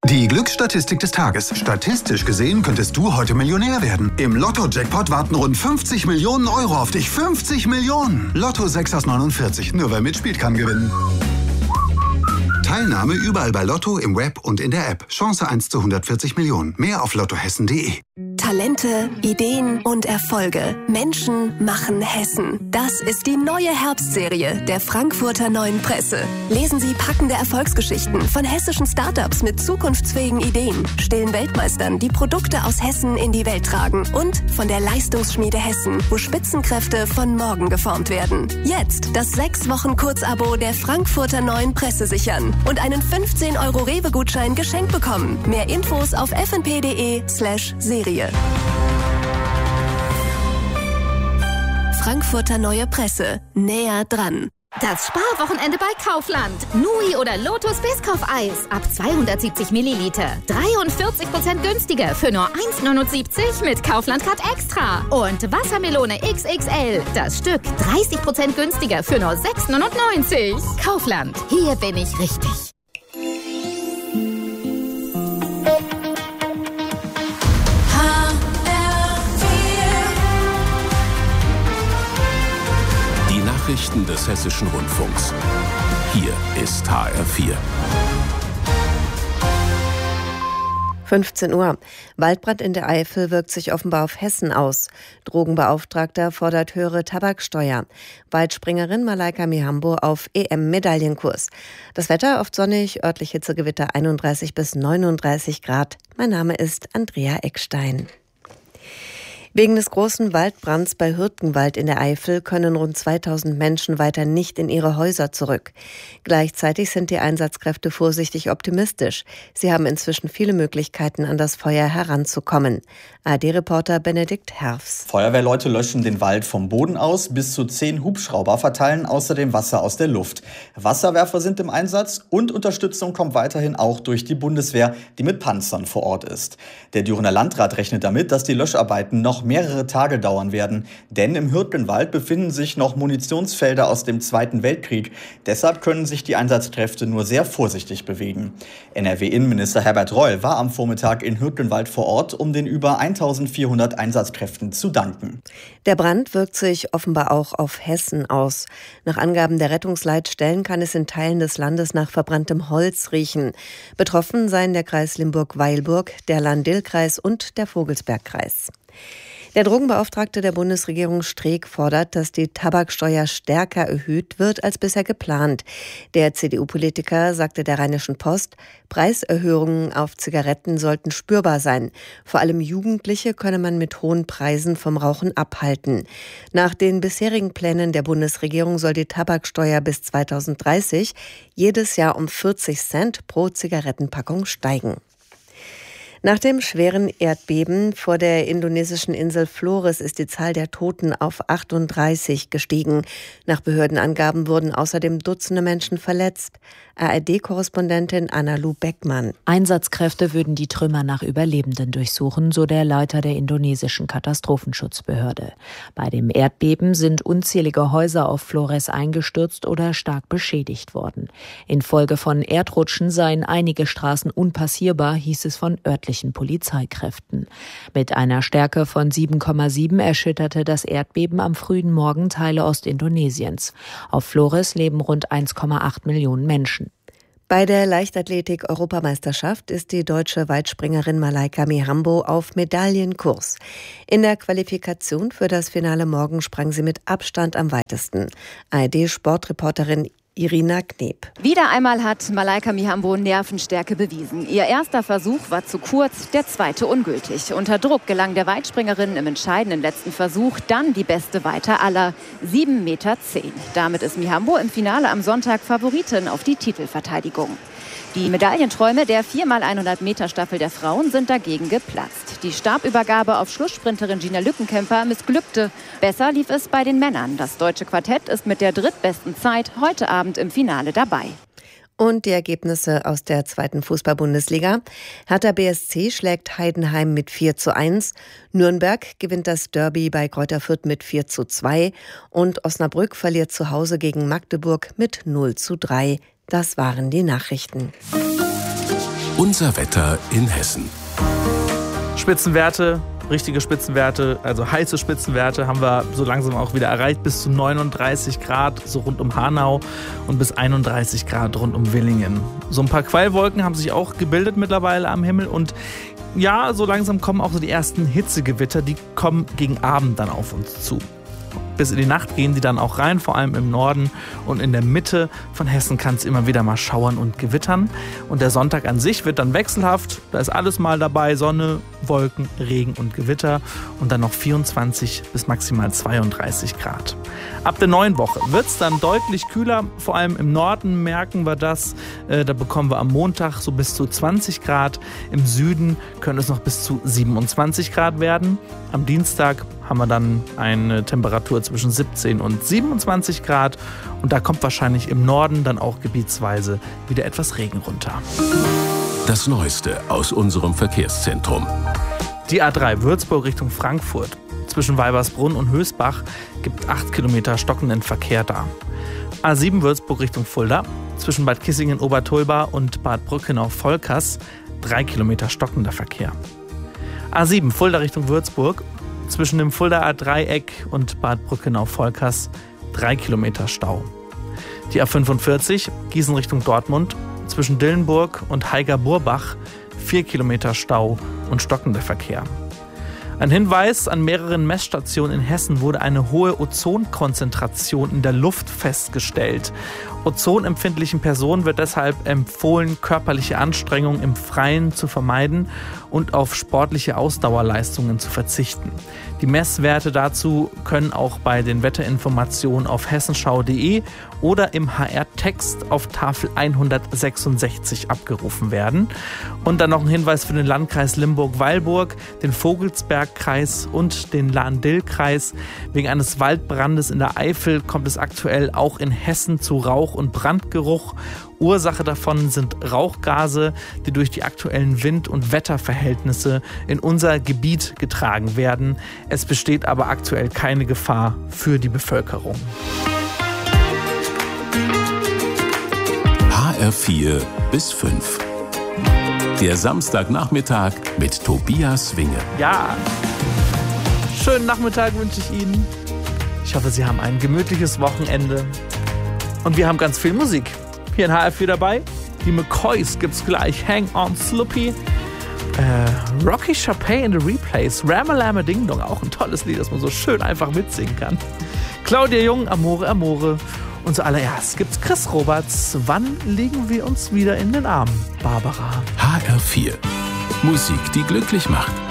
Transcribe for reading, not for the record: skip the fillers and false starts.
Die Glücksstatistik des Tages. Statistisch gesehen könntest du heute Millionär werden. Im Lotto-Jackpot warten rund 50 Millionen Euro auf dich. 50 Millionen! Lotto 6 aus 49. Nur wer mitspielt, kann gewinnen. Teilnahme überall bei Lotto, im Web und in der App. Chance 1 zu 140 Millionen. Mehr auf lottohessen.de. Talente, Ideen und Erfolge. Menschen machen Hessen. Das ist die neue Herbstserie der Frankfurter Neuen Presse. Lesen Sie packende Erfolgsgeschichten von hessischen Startups mit zukunftsfähigen Ideen, stillen Weltmeistern, die Produkte aus Hessen in die Welt tragen und von der Leistungsschmiede Hessen, wo Spitzenkräfte von morgen geformt werden. Jetzt das 6-Wochen-Kurzabo der Frankfurter Neuen Presse sichern und einen 15 € Rewe-Gutschein geschenkt bekommen. Mehr Infos auf fnp.de/Serie. Frankfurter Neue Presse. Näher dran. Das Sparwochenende bei Kaufland. Nui oder Lotus Biscoff-Eis ab 270 Milliliter. 43% günstiger für nur 1,79 mit Kaufland-Card Extra. Und Wassermelone XXL. Das Stück 30% günstiger für nur 6,99. Kaufland. Hier bin ich richtig. Nachrichten des Hessischen Rundfunks. Hier ist HR4. 15 Uhr. Waldbrand in der Eifel wirkt sich offenbar auf Hessen aus. Drogenbeauftragter fordert höhere Tabaksteuer. Weitspringerin Malaika Mihambo auf EM-Medaillenkurs. Das Wetter oft sonnig, örtlich Hitzegewitter 31 bis 39 Grad. Mein Name ist Andrea Eckstein. Wegen des großen Waldbrands bei Hürtgenwald in der Eifel können rund 2000 Menschen weiter nicht in ihre Häuser zurück. Gleichzeitig sind die Einsatzkräfte vorsichtig optimistisch. Sie haben inzwischen viele Möglichkeiten, an das Feuer heranzukommen. ARD-Reporter Benedikt Herfs. Feuerwehrleute löschen den Wald vom Boden aus. Bis zu 10 Hubschrauber verteilen außerdem Wasser aus der Luft. Wasserwerfer sind im Einsatz und Unterstützung kommt weiterhin auch durch die Bundeswehr, die mit Panzern vor Ort ist. Der Dürener Landrat rechnet damit, dass die Löscharbeiten noch mehrere Tage dauern werden. Denn im Hürtgenwald befinden sich noch Munitionsfelder aus dem Zweiten Weltkrieg. Deshalb können sich die Einsatzkräfte nur sehr vorsichtig bewegen. NRW-Innenminister Herbert Reul war am Vormittag in Hürtgenwald vor Ort, um den über 1400 Einsatzkräften zu danken. Der Brand wirkt sich offenbar auch auf Hessen aus. Nach Angaben der Rettungsleitstellen kann es in Teilen des Landes nach verbranntem Holz riechen. Betroffen seien der Kreis Limburg-Weilburg, der Lahn-Dill-Kreis und der Vogelsbergkreis. Der Drogenbeauftragte der Bundesregierung Streeck fordert, dass die Tabaksteuer stärker erhöht wird als bisher geplant. Der CDU-Politiker sagte der Rheinischen Post, Preiserhöhungen auf Zigaretten sollten spürbar sein. Vor allem Jugendliche könne man mit hohen Preisen vom Rauchen abhalten. Nach den bisherigen Plänen der Bundesregierung soll die Tabaksteuer bis 2030 jedes Jahr um 40 Cent pro Zigarettenpackung steigen. Nach dem schweren Erdbeben vor der indonesischen Insel Flores ist die Zahl der Toten auf 38 gestiegen. Nach Behördenangaben wurden außerdem Dutzende Menschen verletzt. ARD-Korrespondentin Anna-Lu Beckmann. Einsatzkräfte würden die Trümmer nach Überlebenden durchsuchen, so der Leiter der indonesischen Katastrophenschutzbehörde. Bei dem Erdbeben sind unzählige Häuser auf Flores eingestürzt oder stark beschädigt worden. Infolge von Erdrutschen seien einige Straßen unpassierbar, hieß es von örtlichen Polizeikräften. Mit einer Stärke von 7,7 erschütterte das Erdbeben am frühen Morgen Teile Ostindonesiens. Auf Flores leben rund 1,8 Millionen Menschen. Bei der Leichtathletik-Europameisterschaft ist die deutsche Weitspringerin Malaika Mihambo auf Medaillenkurs. In der Qualifikation für das Finale morgen sprang sie mit Abstand am weitesten. ARD-Sportreporterin Irina Kneb. Wieder einmal hat Malaika Mihambo Nervenstärke bewiesen. Ihr erster Versuch war zu kurz, der zweite ungültig. Unter Druck gelang der Weitspringerin im entscheidenden letzten Versuch dann die beste Weite aller, 7,10 Meter. Damit ist Mihambo im Finale am Sonntag Favoritin auf die Titelverteidigung. Die Medaillenträume der 4x100-Meter-Staffel der Frauen sind dagegen geplatzt. Die Stabübergabe auf Schlusssprinterin Gina Lückenkämper missglückte. Besser lief es bei den Männern. Das deutsche Quartett ist mit der drittbesten Zeit heute Abend im Finale dabei. Und die Ergebnisse aus der 2. Fußball-Bundesliga. Hertha BSC schlägt Heidenheim mit 4:1. Nürnberg gewinnt das Derby bei Greuther Fürth mit 4:2. Und Osnabrück verliert zu Hause gegen Magdeburg mit 0:3. Das waren die Nachrichten. Unser Unser Wetter in Hessen. Spitzenwerte, richtige Spitzenwerte, also heiße Spitzenwerte haben wir so langsam auch wieder erreicht. Bis zu 39 Grad, so rund um Hanau, und bis 31 Grad rund um Villingen. So ein paar Quellwolken haben sich auch gebildet mittlerweile am Himmel. Und ja, so langsam kommen auch so die ersten Hitzegewitter, die kommen gegen Abend dann auf uns zu. Bis in die Nacht gehen die dann auch rein, vor allem im Norden und in der Mitte von Hessen kann es immer wieder mal schauern und gewittern. Und der Sonntag an sich wird dann wechselhaft, da ist alles mal dabei, Sonne, Wolken, Regen und Gewitter und dann noch 24 bis maximal 32 Grad. Ab der neuen Woche wird es dann deutlich kühler, vor allem im Norden merken wir das. Da bekommen wir am Montag so bis zu 20 Grad, im Süden können es noch bis zu 27 Grad werden. Am Dienstag haben wir dann eine Temperatur zwischen 17 und 27 Grad und da kommt wahrscheinlich im Norden dann auch gebietsweise wieder etwas Regen runter. Das Neueste aus unserem Verkehrszentrum. Die A3 Würzburg Richtung Frankfurt. Zwischen Weibersbrunn und Hösbach gibt 8 Kilometer stockenden Verkehr da. A7 Würzburg Richtung Fulda. Zwischen Bad Kissingen-Obertolba und Bad Brückenau-Volkers 3 Kilometer stockender Verkehr. A7 Fulda Richtung Würzburg. Zwischen dem Fuldaer Dreieck und Bad Brückenau-Volkers 3 Kilometer Stau. Die A45 Gießen Richtung Dortmund. Zwischen Dillenburg und Haiger-Burbach 4 Kilometer Stau und stockender Verkehr. Ein Hinweis: An mehreren Messstationen in Hessen wurde eine hohe Ozonkonzentration in der Luft festgestellt. Ozonempfindlichen Personen wird deshalb empfohlen, körperliche Anstrengungen im Freien zu vermeiden und auf sportliche Ausdauerleistungen zu verzichten. Die Messwerte dazu können auch bei den Wetterinformationen auf hessenschau.de oder im HR-Text auf Tafel 166 abgerufen werden. Und dann noch ein Hinweis für den Landkreis Limburg-Weilburg, den Vogelsbergkreis und den Lahn-Dill-Kreis. Wegen eines Waldbrandes in der Eifel kommt es aktuell auch in Hessen zu Rauch- und Brandgeruch. Ursache davon sind Rauchgase, die durch die aktuellen Wind- und Wetterverhältnisse in unser Gebiet getragen werden. Es besteht aber aktuell keine Gefahr für die Bevölkerung. HR4 bis 5. Der Samstagnachmittag mit Tobias Winge. Ja, schönen Nachmittag wünsche ich Ihnen. Ich hoffe, Sie haben ein gemütliches Wochenende. Und wir haben ganz viel Musik. Hier in HR4 dabei. Die McCoys gibt's gleich. Hang on Sloopy. Rocky Chapey in the Replays. Ramalama Ding Dong. Auch ein tolles Lied, das man so schön einfach mitsingen kann. Claudia Jung, Amore, Amore. Und zuallererst gibt's Chris Roberts. Wann legen wir uns wieder in den Armen, Barbara? HR4. Musik, die glücklich macht.